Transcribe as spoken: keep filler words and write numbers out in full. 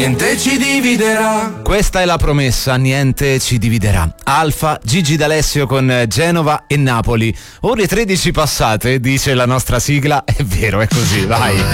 Niente ci dividerà. Questa è la promessa, niente ci dividerà. Alfa, Gigi D'Alessio con Genova e Napoli. Ore tredici passate, dice la nostra sigla. È vero, è così, vai.